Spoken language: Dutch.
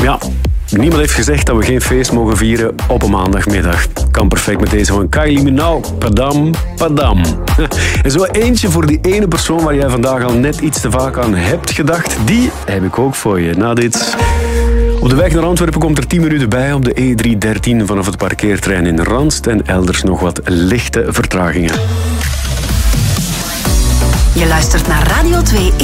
Ja, niemand heeft gezegd dat we geen feest mogen vieren op een maandagmiddag. Kan perfect met deze van Kylie Minogue. Padam, padam. En zo eentje voor die ene persoon waar jij vandaag al net iets te vaak aan hebt gedacht. Die heb ik ook voor je. Na dit... Op de weg naar Antwerpen komt er 10 minuten bij op de E313 vanaf het parkeerterrein in Randst en elders nog wat lichte vertragingen. Je luistert naar Radio 2 in